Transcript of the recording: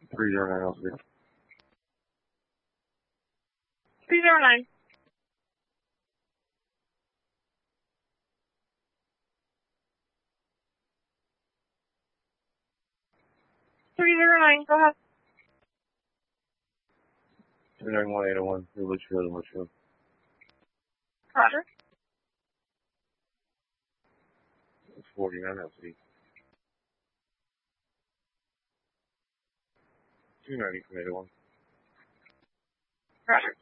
309 LC. 309. Go ahead. 291-801, Litchfield. Roger. 49 LC. 290 from 81. Roger.